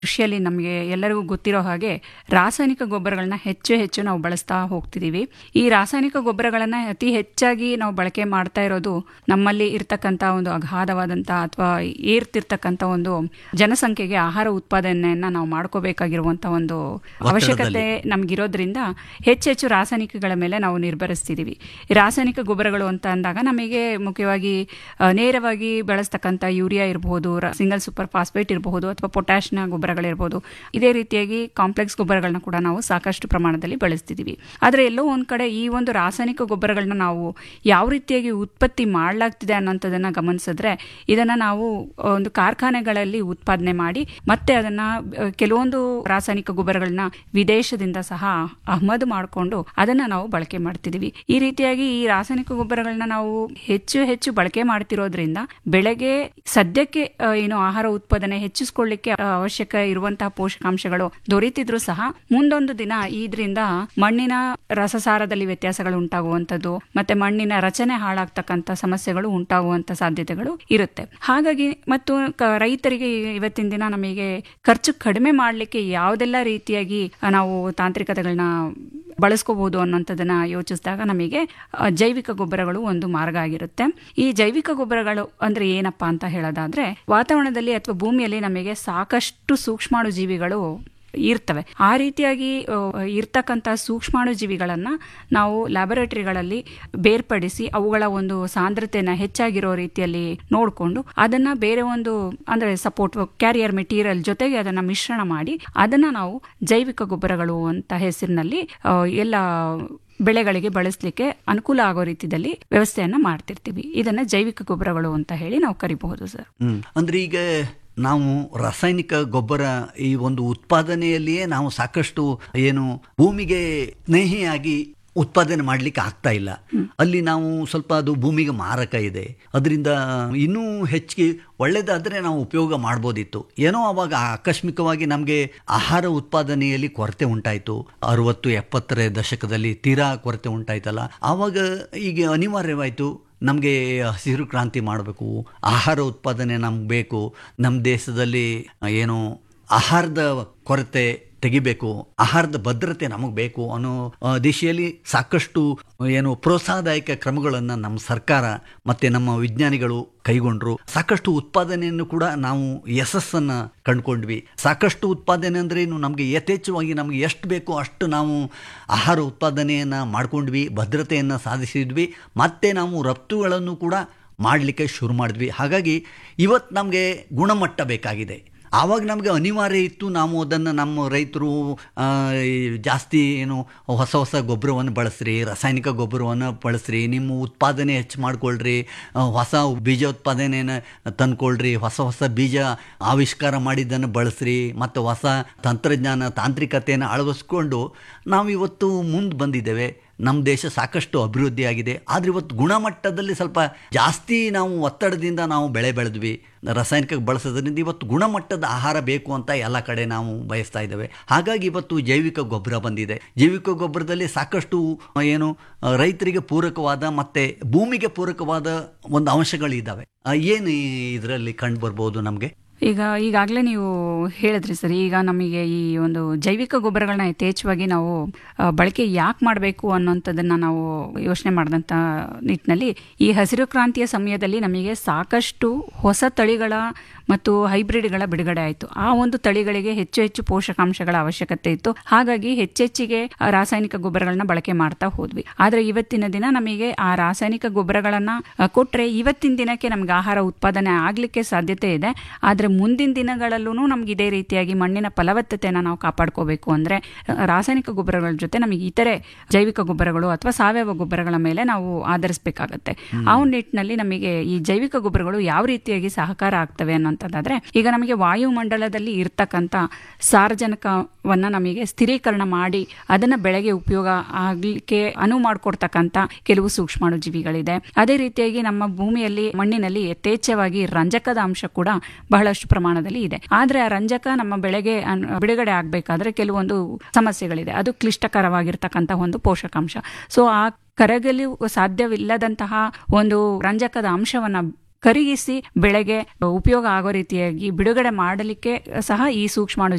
ಕೃಷಿಯಲ್ಲಿ ನಮಗೆ ಎಲ್ಲರಿಗೂ ಗೊತ್ತಿರೋ ಹಾಗೆ ರಾಸಾಯನಿಕ ಗೊಬ್ಬರಗಳನ್ನ ಹೆಚ್ಚು ಹೆಚ್ಚು ನಾವು ಬಳಸ್ತಾ ಹೋಗ್ತಿದ್ದೀವಿ. ಈ ರಾಸಾಯನಿಕ ಗೊಬ್ಬರಗಳನ್ನ ಅತಿ ಹೆಚ್ಚಾಗಿ ನಾವು ಬಳಕೆ ಮಾಡ್ತಾ ಇರೋದು ನಮ್ಮಲ್ಲಿ ಇರ್ತಕ್ಕಂಥ ಒಂದು ಅಗಾಧವಾದಂಥ ಅಥವಾ ಏರ್ತಿರ್ತಕ್ಕಂಥ ಒಂದು ಜನಸಂಖ್ಯೆಗೆ ಆಹಾರ ಉತ್ಪಾದನೆಯನ್ನ ನಾವು ಮಾಡ್ಕೋಬೇಕಾಗಿರುವಂಥ ಒಂದು ಅವಶ್ಯಕತೆ ನಮಗಿರೋದ್ರಿಂದ ಹೆಚ್ಚೆಚ್ಚು ರಾಸಾಯನಿಕಗಳ ಮೇಲೆ ನಾವು ನಿರ್ಭರಿಸ್ತಿದ್ದೀವಿ. ಈ ರಾಸಾಯನಿಕ ಗೊಬ್ಬರಗಳು ಅಂತ ಅಂದಾಗ ನಮಗೆ ಮುಖ್ಯವಾಗಿ ನೇರವಾಗಿ ಬಳಸ್ತಕ್ಕಂಥ ಯೂರಿಯಾ ಇರಬಹುದು, ಸಿಂಗಲ್ ಸೂಪರ್ ಫಾಸ್ಫೇಟ್ ಇರಬಹುದು, ಅಥವಾ ಪೊಟ್ಯಾಶ್ನ ಗೊಬ್ಬರಗಳಿರ್ಬೋದು. ಇದೇ ರೀತಿಯಾಗಿ ಕಾಂಪ್ಲೆಕ್ಸ್ ಗೊಬ್ಬರಗಳನ್ನ ಕೂಡ ನಾವು ಸಾಕಷ್ಟು ಪ್ರಮಾಣದಲ್ಲಿ ಬಳಸ್ತಿದ್ದೀವಿ. ಆದರೆ ಎಲ್ಲೋ ಒಂದ್ ಕಡೆ ಈ ಒಂದು ರಾಸಾಯನಿಕ ಗೊಬ್ಬರಗಳನ್ನ ನಾವು ಯಾವ ರೀತಿಯಾಗಿ ಉತ್ಪತ್ತಿ ಮಾಡಲಾಗ್ತಿದೆ ಅನ್ನೋಂಥದನ್ನ ಗಮನಿಸಿದ್ರೆ, ಇದನ್ನ ನಾವು ಒಂದು ಕಾರ್ಖಾನೆಗಳಲ್ಲಿ ಉತ್ಪಾದನೆ ಮಾಡಿ ಮತ್ತೆ ಅದನ್ನ ಕೆಲವೊಂದು ರಾಸಾಯನಿಕ ಗೊಬ್ಬರಗಳನ್ನ ವಿದೇಶದಿಂದ ಸಹ ಆಮದು ಮಾಡಿಕೊಂಡು ಅದನ್ನ ನಾವು ಬಳಕೆ ಮಾಡ್ತಿದೀವಿ. ಈ ರೀತಿಯಾಗಿ ಈ ರಾಸಾಯನಿಕ ಗೊಬ್ಬರಗಳನ್ನ ನಾವು ಹೆಚ್ಚು ಹೆಚ್ಚು ಬಳಕೆ ಮಾಡ್ತಿರೋದ್ರಿಂದ ಬೆಳೆಗೆ ಸದ್ಯಕ್ಕೆ ಏನು ಆಹಾರ ಉತ್ಪಾದನೆ ಹೆಚ್ಚಿಸಿಕೊಳ್ಳಿಕ್ಕೆ ಅವಶ್ಯಕ ಇರುವಂತಹ ಪೋಷಕಾಂಶಗಳು ದೊರೆತಿದ್ರು ಸಹ ಮುಂದೊಂದು ದಿನ ಇದರಿಂದ ಮಣ್ಣಿನ ರಸಸಾರದಲ್ಲಿ ವ್ಯತ್ಯಾಸಗಳು ಉಂಟಾಗುವಂಥದ್ದು ಮತ್ತೆ ಮಣ್ಣಿನ ರಚನೆ ಹಾಳಾಗ್ತಕ್ಕಂಥ ಸಮಸ್ಯೆಗಳು ಉಂಟಾಗುವಂತ ಸಾಧ್ಯತೆಗಳು ಇರುತ್ತೆ. ಹಾಗಾಗಿ ಮತ್ತು ರೈತರಿಗೆ ಇವತ್ತಿನ ದಿನ ನಮಗೆ ಖರ್ಚು ಕಡಿಮೆ ಮಾಡಲಿಕ್ಕೆ ಯಾವುದೆಲ್ಲ ರೀತಿಯಾಗಿ ನಾವು ತಾಂತ್ರಿಕತೆಗಳನ್ನ ಬಳಸ್ಕೋಬಹುದು ಅನ್ನೋಂಥದನ್ನ ಯೋಚಿಸಿದಾಗ ನಮಗೆ ಜೈವಿಕ ಗೊಬ್ಬರಗಳು ಒಂದು ಮಾರ್ಗ ಆಗಿರುತ್ತೆ. ಈ ಜೈವಿಕ ಗೊಬ್ಬರಗಳು ಅಂದ್ರೆ ಏನಪ್ಪಾ ಅಂತ ಹೇಳೋದಾದ್ರೆ, ವಾತಾವರಣದಲ್ಲಿ ಅಥವಾ ಭೂಮಿಯಲ್ಲಿ ನಮಗೆ ಸಾಕಷ್ಟು ಸೂಕ್ಷ್ಮಾಣು ಜೀವಿಗಳು ಇರ್ತವೆ. ಆ ರೀತಿಯಾಗಿ ಇರ್ತಕ್ಕಂಥ ಸೂಕ್ಷ್ಮಾಣು ಜೀವಿಗಳನ್ನ ನಾವು ಲ್ಯಾಬೊರೇಟರಿಗಳಲ್ಲಿ ಬೇರ್ಪಡಿಸಿ ಅವುಗಳ ಒಂದು ಸಾಂದ್ರತೆನ ಹೆಚ್ಚಾಗಿರೋ ರೀತಿಯಲ್ಲಿ ನೋಡಿಕೊಂಡು ಅದನ್ನ ಬೇರೆ ಒಂದು ಅಂದ್ರೆ ಸಪೋರ್ಟ್ ಕ್ಯಾರಿಯರ್ ಮೆಟೀರಿಯಲ್ ಜೊತೆಗೆ ಅದನ್ನ ಮಿಶ್ರಣ ಮಾಡಿ ಅದನ್ನ ನಾವು ಜೈವಿಕ ಗೊಬ್ಬರಗಳು ಅಂತ ಹೆಸರಿನಲ್ಲಿ ಎಲ್ಲ ಬೆಳೆಗಳಿಗೆ ಬಳಸಲಿಕ್ಕೆ ಅನುಕೂಲ ಆಗೋ ರೀತಿಯಲ್ಲಿ ವ್ಯವಸ್ಥೆಯನ್ನ ಮಾಡ್ತಿರ್ತೀವಿ. ಇದನ್ನ ಜೈವಿಕ ಗೊಬ್ಬರಗಳು ಅಂತ ಹೇಳಿ ನಾವು ಕರಿಬಹುದು ಸರ್. ಅಂದ್ರೆ ಈಗ ನಾವು ರಾಸಾಯನಿಕ ಗೊಬ್ಬರ ಈ ಒಂದು ಉತ್ಪಾದನೆಯಲ್ಲಿಯೇ ನಾವು ಸಾಕಷ್ಟು ಏನು ಭೂಮಿಗೆ ಸ್ನೇಹಿಯಾಗಿ ಉತ್ಪಾದನೆ ಮಾಡ್ಲಿಕ್ಕೆ ಆಗ್ತಾ ಇಲ್ಲ. ಅಲ್ಲಿ ನಾವು ಸ್ವಲ್ಪ ಅದು ಭೂಮಿಗೆ ಮಾರಕ ಇದೆ. ಅದರಿಂದ ಇನ್ನೂ ಹೆಚ್ಚಿಗೆ ಒಳ್ಳೇದಾದ್ರೆ ನಾವು ಉಪಯೋಗ ಮಾಡ್ಬೋದಿತ್ತು. ಏನೋ ಅವಾಗ ಆಕಸ್ಮಿಕವಾಗಿ ನಮಗೆ ಆಹಾರ ಉತ್ಪಾದನೆಯಲ್ಲಿ ಕೊರತೆ ಉಂಟಾಯಿತು. 60-70ರ ದಶಕದಲ್ಲಿ ತೀರಾ ಕೊರತೆ ಉಂಟಾಯ್ತಲ್ಲ, ಆವಾಗ ಈಗ ಅನಿವಾರ್ಯವಾಯಿತು ನಮಗೆ ಹಸಿರು ಕ್ರಾಂತಿ ಮಾಡಬೇಕು, ಆಹಾರ ಉತ್ಪಾದನೆ ನಮ್ಗೆ ಬೇಕು, ನಮ್ಮ ದೇಶದಲ್ಲಿ ಏನು ಆಹಾರದ ಕೊರತೆ ತೆಗಿಬೇಕು, ಆಹಾರದ ಭದ್ರತೆ ನಮಗೆ ಬೇಕು ಅನ್ನೋ ದಿಶೆಯಲ್ಲಿ ಸಾಕಷ್ಟು ಏನು ಪ್ರೋತ್ಸಾಹದಾಯಕ ಕ್ರಮಗಳನ್ನು ನಮ್ಮ ಸರ್ಕಾರ ಮತ್ತೆ ನಮ್ಮ ವಿಜ್ಞಾನಿಗಳು ಕೈಗೊಂಡ್ರು. ಸಾಕಷ್ಟು ಉತ್ಪಾದನೆಯನ್ನು ಕೂಡ ನಾವು ಯಶಸ್ಸನ್ನು ಕಂಡುಕೊಂಡ್ವಿ. ಸಾಕಷ್ಟು ಉತ್ಪಾದನೆ ಅಂದ್ರೆ ಏನು, ನಮಗೆ ಯಥೇಚ್ಛವಾಗಿ ನಮಗೆ ಎಷ್ಟು ಬೇಕೋ ಅಷ್ಟು ನಾವು ಆಹಾರ ಉತ್ಪಾದನೆಯನ್ನು ಮಾಡ್ಕೊಂಡ್ವಿ, ಭದ್ರತೆಯನ್ನು ಸಾಧಿಸಿದ್ವಿ, ಮತ್ತೆ ನಾವು ರಫ್ತುಗಳನ್ನು ಕೂಡ ಮಾಡಲಿಕ್ಕೆ ಶುರು ಮಾಡಿದ್ವಿ. ಹಾಗಾಗಿ ಇವತ್ತು ನಮಗೆ ಗುಣಮಟ್ಟ ಬೇಕಾಗಿದೆ. ಆವಾಗ ನಮಗೆ ಅನಿವಾರ್ಯ ಇತ್ತು, ನಾವು ಅದನ್ನು ನಮ್ಮ ರೈತರು ಜಾಸ್ತಿ ಏನು ಹೊಸ ಹೊಸ ಗೊಬ್ಬರವನ್ನು ಬಳಸ್ರಿ, ರಾಸಾಯನಿಕ ಗೊಬ್ಬರವನ್ನು ಬಳಸ್ರಿ, ನಿಮ್ಮ ಉತ್ಪಾದನೆ ಹೆಚ್ಚು ಮಾಡ್ಕೊಳ್ರಿ, ಹೊಸ ಬೀಜ ಉತ್ಪಾದನೆಯನ್ನು ತಂದ್ಕೊಳ್ರಿ, ಹೊಸ ಹೊಸ ಬೀಜ ಆವಿಷ್ಕಾರ ಮಾಡಿದ್ದನ್ನು ಬಳಸ್ರಿ, ಮತ್ತು ಹೊಸ ತಂತ್ರಜ್ಞಾನ ತಾಂತ್ರಿಕತೆಯನ್ನು ಅಳವಡಿಸ್ಕೊಂಡು ನಾವು ಇವತ್ತು ಮುಂದೆ ಬಂದಿದ್ದೇವೆ. ನಮ್ಮ ದೇಶ ಸಾಕಷ್ಟು ಅಭಿವೃದ್ಧಿಯಾಗಿದೆ. ಆದರೆ ಇವತ್ತು ಗುಣಮಟ್ಟದಲ್ಲಿ ಸ್ವಲ್ಪ ಜಾಸ್ತಿ ನಾವು ಒತ್ತಡದಿಂದ ನಾವು ಬೆಳೆ ಬೆಳೆದ್ವಿ. ರಾಸಾಯನಿಕ ಬಳಸೋದ್ರಿಂದ ಇವತ್ತು ಗುಣಮಟ್ಟದ ಆಹಾರ ಬೇಕು ಅಂತ ಎಲ್ಲ ಕಡೆ ನಾವು ಬಯಸ್ತಾ ಇದ್ದೇವೆ. ಹಾಗಾಗಿ ಇವತ್ತು ಜೈವಿಕ ಗೊಬ್ಬರ ಬಂದಿದೆ. ಜೈವಿಕ ಗೊಬ್ಬರದಲ್ಲಿ ಸಾಕಷ್ಟು ಏನು ರೈತರಿಗೆ ಪೂರಕವಾದ ಮತ್ತು ಭೂಮಿಗೆ ಪೂರಕವಾದ ಒಂದು ಅಂಶಗಳಿದ್ದಾವೆ. ಏನು ಇದರಲ್ಲಿ ಕಂಡು ಬರ್ಬೋದು ನಮಗೆ? ಈಗಾಗಲೇ ನೀವು ಹೇಳಿದ್ರಿ ಸರ್, ಈಗ ನಮಗೆ ಈ ಒಂದು ಜೈವಿಕ ಗೊಬ್ಬರಗಳನ್ನ ಯಥೇಚ್ಛವಾಗಿ ನಾವು ಬಳಕೆ ಯಾಕೆ ಮಾಡಬೇಕು ಅನ್ನೋಂಥದ್ದನ್ನ ನಾವು ಯೋಚನೆ ಮಾಡಿದಂಥ ನಿಟ್ಟಿನಲ್ಲಿ ಈ ಹಸಿರು ಕ್ರಾಂತಿಯ ಸಮಯದಲ್ಲಿ ನಮಗೆ ಸಾಕಷ್ಟು ಹೊಸ ತಳಿಗಳ ಮತ್ತು ಹೈಬ್ರಿಡ್ಗಳ ಬಿಡುಗಡೆ ಆಯಿತು. ಆ ಒಂದು ತಳಿಗಳಿಗೆ ಹೆಚ್ಚು ಹೆಚ್ಚು ಪೋಷಕಾಂಶಗಳ ಅವಶ್ಯಕತೆ ಇತ್ತು. ಹಾಗಾಗಿ ಹೆಚ್ಚೆಚ್ಚಿಗೆ ರಾಸಾಯನಿಕ ಗೊಬ್ಬರಗಳನ್ನ ಬಳಕೆ ಮಾಡ್ತಾ ಹೋದ್ವಿ. ಆದರೆ ಇವತ್ತಿನ ದಿನ ನಮಗೆ ಆ ರಾಸಾಯನಿಕ ಗೊಬ್ಬರಗಳನ್ನ ಕೊಟ್ರೆ ಇವತ್ತಿನ ದಿನಕ್ಕೆ ನಮ್ಗೆ ಆಹಾರ ಉತ್ಪಾದನೆ ಆಗ್ಲಿಕ್ಕೆ ಸಾಧ್ಯತೆ ಇದೆ. ಆದ್ರೆ ಮುಂದಿನ ದಿನಗಳಲ್ಲೂ ನಮ್ಗೆ ಇದೇ ರೀತಿಯಾಗಿ ಮಣ್ಣಿನ ಫಲವತ್ತತೆಯನ್ನು ನಾವು ಕಾಪಾಡ್ಕೋಬೇಕು ಅಂದ್ರೆ ರಾಸಾಯನಿಕ ಗೊಬ್ಬರಗಳ ಜೊತೆ ನಮಗೆ ಇತರೆ ಜೈವಿಕ ಗೊಬ್ಬರಗಳು ಅಥವಾ ಸಾವಯವ ಗೊಬ್ಬರಗಳ ಮೇಲೆ ನಾವು ಆಧರಿಸಬೇಕಾಗತ್ತೆ. ಆ ನಿಟ್ಟಿನಲ್ಲಿ ನಮಗೆ ಈ ಜೈವಿಕ ಗೊಬ್ಬರಗಳು ಯಾವ ರೀತಿಯಾಗಿ ಸಹಕಾರ ಆಗ್ತವೆ ಅನ್ನೋಂಥದ್ದಾದ್ರೆ, ಈಗ ನಮಗೆ ವಾಯುಮಂಡಲದಲ್ಲಿ ಇರ್ತಕ್ಕಂಥ ಸಾರಜನಕವನ್ನ ನಮಗೆ ಸ್ಥಿರೀಕರಣ ಮಾಡಿ ಅದನ್ನ ಬೆಳೆಗೆ ಉಪಯೋಗ ಆಗ್ಲಿಕ್ಕೆ ಅನುವು ಮಾಡಿಕೊಡ್ತಕ್ಕಂಥ ಕೆಲವು ಸೂಕ್ಷ್ಮಾಣು ಜೀವಿಗಳಿದೆ. ಅದೇ ರೀತಿಯಾಗಿ ನಮ್ಮ ಭೂಮಿಯಲ್ಲಿ ಮಣ್ಣಿನಲ್ಲಿ ಯಥೇಚ್ಛವಾಗಿ ರಂಜಕದ ಅಂಶ ಕೂಡ ಬಹಳಷ್ಟು ಪ್ರಮಾಣದಲ್ಲಿ ಇದೆ. ಆದ್ರೆ ಆ ರಂಜಕ ನಮ್ಮ ಬೆಳೆಗೆ ಬಿಡುಗಡೆ ಆಗ್ಬೇಕಾದ್ರೆ ಕೆಲವೊಂದು ಸಮಸ್ಯೆಗಳಿದೆ. ಅದು ಕ್ಲಿಷ್ಟಕರವಾಗಿರ್ತಕ್ಕಂಥ ಒಂದು ಪೋಷಕಾಂಶ. ಸೊ ಆ ಕರಗಲು ಸಾಧ್ಯವಿಲ್ಲದಂತಹ ಒಂದು ರಂಜಕದ ಅಂಶವನ್ನ ಕರಗಿಸಿ ಬೆಳೆಗೆ ಉಪಯೋಗ ಆಗೋ ರೀತಿಯಾಗಿ ಬಿಡುಗಡೆ ಮಾಡಲಿಕ್ಕೆ ಸಹ ಈ ಸೂಕ್ಷ್ಮಾಣು